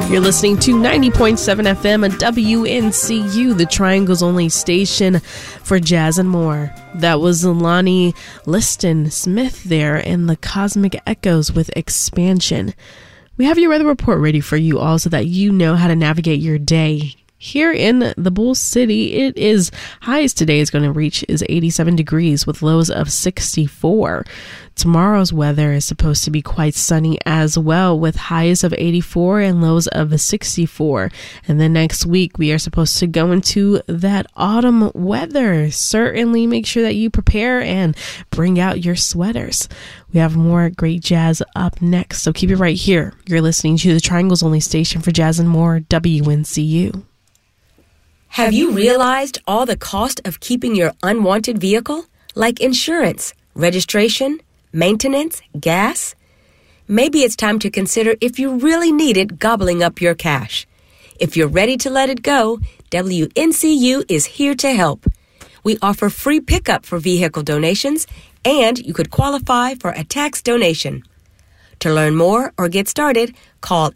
You're listening to 90.7 FM at WNCU, the Triangle's only station for jazz and more. That was Lonnie Liston Smith there in the Cosmic Echoes with Expansion. We have your weather report ready for you all so that you know how to navigate your day. Here in the Bull City, it is highs today is going to reach is 87 degrees with lows of 64. Tomorrow's weather is supposed to be quite sunny as well with highs of 84 and lows of 64. And then next week, we are supposed to go into that autumn weather. Certainly make sure that you prepare and bring out your sweaters. We have more great jazz up next, so keep it right here. You're listening to the Triangle's only station for jazz and more, WNCU. Have you realized all the cost of keeping your unwanted vehicle? Like insurance, registration, maintenance, gas? Maybe it's time to consider if you really need it gobbling up your cash. If you're ready to let it go, WNCU is here to help. We offer free pickup for vehicle donations, and you could qualify for a tax donation. To learn more or get started, call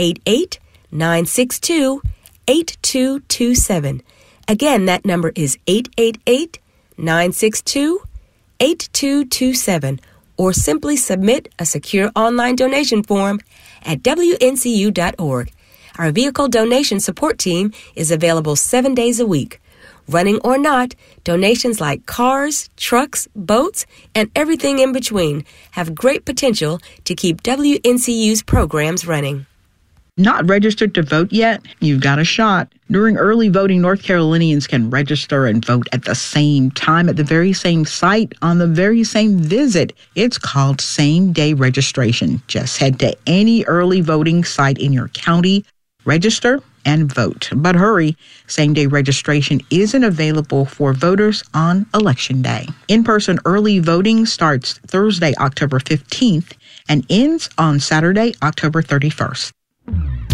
888-962-8227. Again, that number is 888-962-8227, or simply submit a secure online donation form at WNCU.org. Our vehicle donation support team is available 7 days a week. Running or not, donations like cars, trucks, boats, and everything in between have great potential to keep WNCU's programs running. Not registered to vote yet? You've got a shot. During early voting, North Carolinians can register and vote at the same time, at the very same site, on the very same visit. It's called same-day registration. Just head to any early voting site in your county, register, and vote. But hurry, same-day registration isn't available for voters on Election Day. In-person early voting starts Thursday, October 15th, and ends on Saturday, October 31st.